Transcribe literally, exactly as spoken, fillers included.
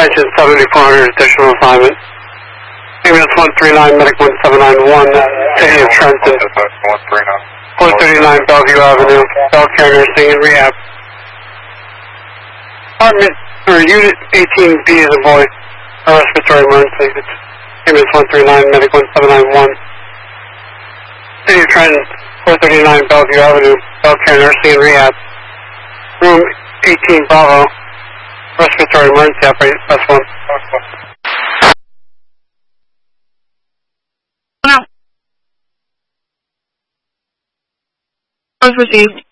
Attention seventy-four hundred, additional assignment. Ambulance one three nine, Medic one seven nine one, City of Trenton. four thirty-nine Bellevue Avenue, Bell Care Nursing and Rehab. Department, or Unit eighteen B is a boy, a respiratory emergency. It's Ambulance one three nine, Medic one seven nine one. City of Trenton, four thirty-nine Bellevue Avenue, Bell Care Nursing and Rehab. Room eighteen Bravo, respiratory emergency operator, press one. No. Was received.